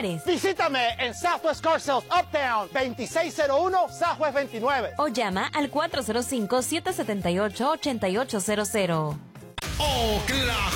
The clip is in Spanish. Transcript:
dólares. Visítame en Southwest Car Sales Uptown, 2601 Southwest 29. O llama al 405-778-8800. Oklahoma